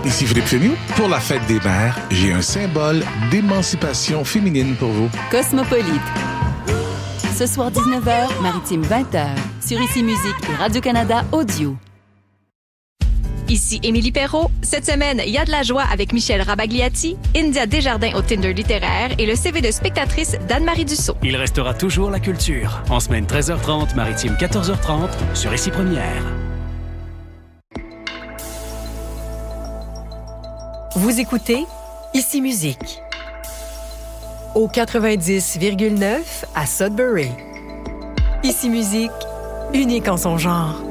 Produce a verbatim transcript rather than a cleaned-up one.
Ici Philippe Fémieux. Pour la fête des mères, j'ai un symbole d'émancipation féminine pour vous. Cosmopolite. Ce soir dix-neuf heures, Maritime vingt heures. Sur Ici Musique et Radio-Canada Audio. Ici Émilie Perrault. Cette semaine, il y a de la joie avec Michel Rabagliati, India Desjardins au Tinder littéraire et le C V de spectatrice d'Anne-Marie Dussault. Il restera toujours la culture. En semaine treize heures trente, Maritime quatorze heures trente, sur Ici Première. Vous écoutez Ici Musique au quatre-vingt-dix virgule neuf à Sudbury. Ici Musique, unique en son genre.